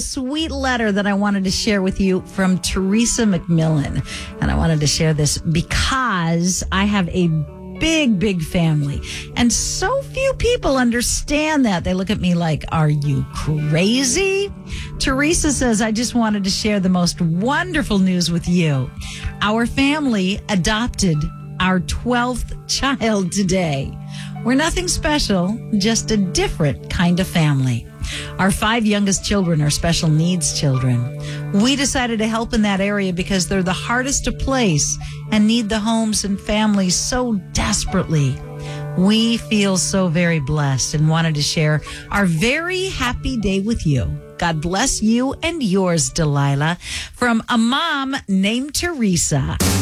sweet letter that I wanted to share with you from Teresa McMillan. And I wanted to share this because I have a big family. And so few people understand that. They look at me like, are you crazy? Teresa says, I just wanted to share the most wonderful news with you. Our family adopted our 12th child today. We're nothing special, just a different kind of family. Our 5 youngest children are special needs children. We decided to help in that area because they're the hardest to place and need the homes and families so desperately. We feel so very blessed and wanted to share our very happy day with you. God bless you and yours, Delilah, from a mom named Teresa.